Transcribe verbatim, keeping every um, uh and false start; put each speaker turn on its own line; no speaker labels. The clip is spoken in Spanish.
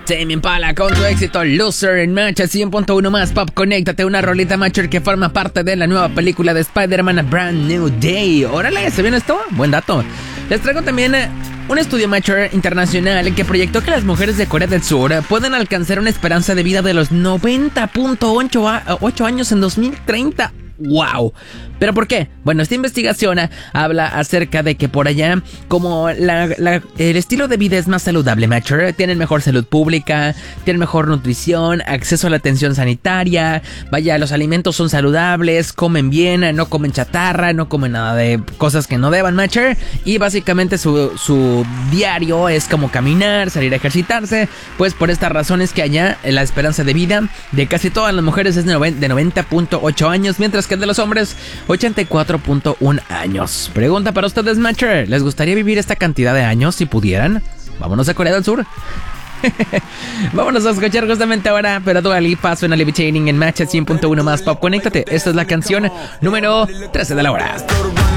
Tame Impala con su éxito Loser en Match cien punto uno más Pop. Conéctate, una rolita Matcher que forma parte de la nueva película de Spider-Man A Brand New Day. Órale, ¿se viene esto? Buen dato. Les traigo también eh, un estudio Matcher internacional que proyectó que las mujeres de Corea del Sur pueden alcanzar una esperanza de vida de los noventa punto ocho años en dos mil treinta. ¡Wow! ¿Pero por qué? Bueno, esta investigación habla acerca de que por allá, como la, la, el estilo de vida es más saludable, Matcher, tienen mejor salud pública, tienen mejor nutrición, acceso a la atención sanitaria, vaya, los alimentos son saludables, comen bien, no comen chatarra, no comen nada de cosas que no deban, Matcher, y básicamente su, su diario es como caminar, salir a ejercitarse. Pues por esta razón es que allá la esperanza de vida de casi todas las mujeres es de noventa punto ocho años, mientras que el de los hombres ochenta y cuatro punto uno años. Pregunta para ustedes, Matcher, ¿les gustaría vivir esta cantidad de años si pudieran? Vámonos a Corea del Sur. Vámonos a escuchar justamente ahora, pero Dua Lipa suena Levitating en Match cien punto uno más Pop. Conéctate, esta es la canción número trece de la hora.